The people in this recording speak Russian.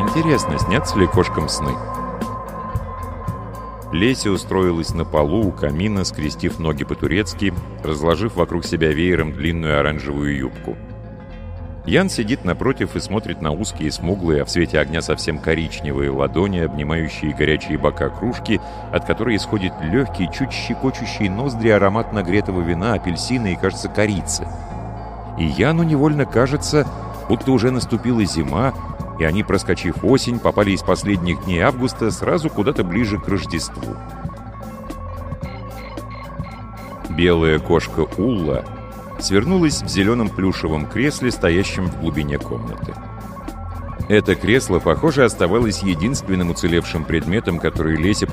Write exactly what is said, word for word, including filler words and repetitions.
Интересно, снятся ли кошкам сны? Леся устроилась на полу у камина, скрестив ноги по-турецки, разложив вокруг себя веером длинную оранжевую юбку. Ян сидит напротив и смотрит на узкие, смуглые, а в свете огня совсем коричневые ладони, обнимающие горячие бока кружки, от которой исходит легкий, чуть щекочущий ноздри аромат нагретого вина, апельсина и, кажется, корицы. И Яну невольно кажется, будто уже наступила зима, и они, проскочив осень, попали из последних дней августа сразу куда-то ближе к Рождеству. Белая кошка Улла свернулась в зеленом плюшевом кресле, стоящем в глубине комнаты. Это кресло, похоже, оставалось единственным уцелевшим предметом, который Леся